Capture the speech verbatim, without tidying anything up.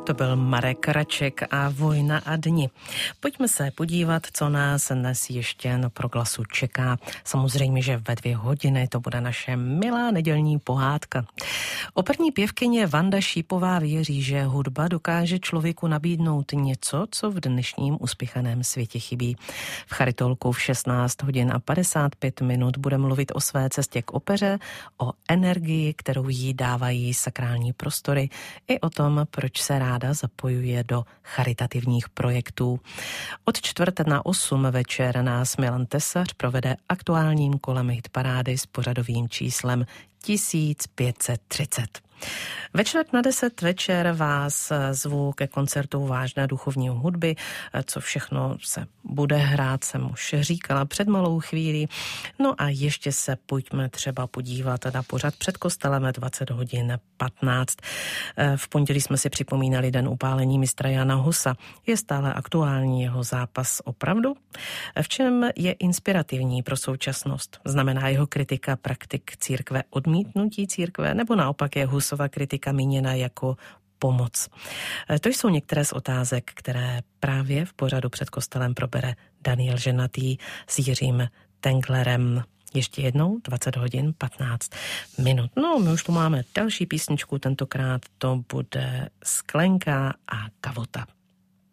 To byl Marek Raček a Vojna a dni. Pojďme se podívat, co nás dnes ještě na Proglasu čeká. Samozřejmě, že ve dvě hodiny to bude naše milá nedělní pohádka. Operní pěvkyně Vanda Šípová věří, že hudba dokáže člověku nabídnout něco, co v dnešním uspěchaném světě chybí. V Charitolku v šestnáct hodin a padesát pět minut bude mluvit o své cestě k opeře, o energii, kterou jí dávají sakrální prostory, i o tom, proč se ráda zapojuje do charitativních projektů. Od čtvrt na osm večer nás Milan Tesař provede aktuálním kolem hitparády s pořadovým číslem tisíc pět set třicet. Ve čtvrt na deset večer vás zvu ke koncertu vážné duchovní hudby. Co všechno se bude hrát, jsem už říkala před malou chvílí. No a ještě se pojďme třeba podívat na pořad před kostelem dvacet hodin patnáct. V pondělí jsme si připomínali den upálení mistra Jana Husa. Je stále aktuální jeho zápas opravdu? V čem je inspirativní pro současnost? Znamená jeho kritika praktik církve odmítnutí církve, nebo naopak je Husova kritika míněna jako pomoc? To jsou některé z otázek, které právě v pořadu před kostelem probere Daniel Ženatý s Jiřím Tenglerem. Ještě jednou dvacet hodin patnáct minut. No, my už tu máme další písničku, tentokrát to bude Sklenka a kavota.